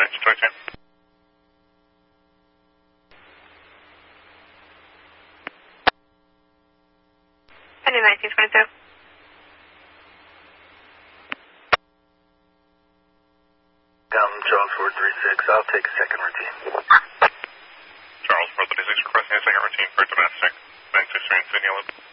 1922. Pending 1922. Charles 436, I'll take a second routine. Charles 436 requesting a second routine for domestic 963 in Sydney 11.